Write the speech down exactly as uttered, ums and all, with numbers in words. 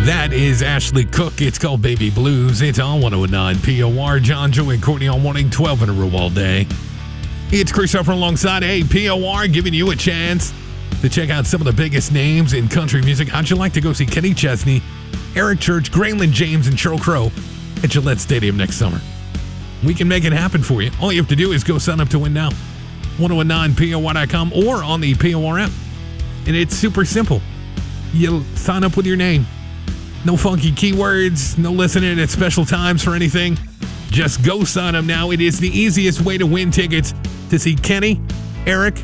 That is Ashley Cook. It's called Baby Blues. It's on one oh nine P O R. John, Joe, and Courtney all morning, twelve in a row all day. It's Christopher alongside A P O R, giving you a chance to check out some of the biggest names in country music. How'd you like to go see Kenny Chesney, Eric Church, Graylin James, and Sheryl Crow at Gillette Stadium next summer? We can make it happen for you. All you have to do is go sign up to win now. ten nine P O R dot com or on the P O R app. And it's super simple. You'll sign up with your name. No funky keywords, no listening at special times for anything. Just go sign up now. It is the easiest way to win tickets to see Kenny, Eric,